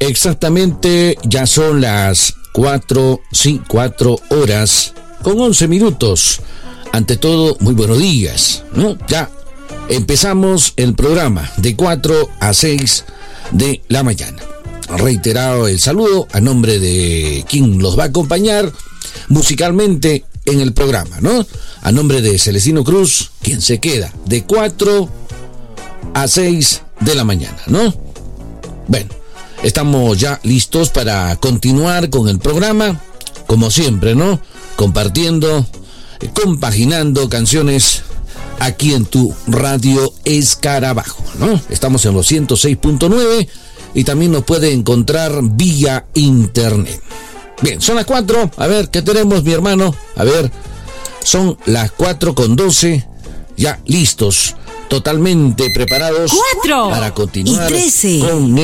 Exactamente, ya son las 4 horas con 11 minutos. Ante todo, muy buenos días, ¿no? Ya empezamos el programa de 4 a 6 de la mañana. Reiterado el saludo a nombre de quien los va a acompañar musicalmente en el programa, ¿no? A nombre de Celestino Cruz, quien se queda de 4 a 6 de la mañana, ¿no? Bueno, estamos ya listos para continuar con el programa, como siempre, ¿no? Compartiendo, compaginando canciones aquí en tu radio Escarabajo, ¿no? Estamos en los 106.9 y también nos puede encontrar vía internet. Bien, son las 4, a ver, ¿qué tenemos, mi hermano? A ver, son las 4:12, ya listos, totalmente preparados 4 para continuar y 13. con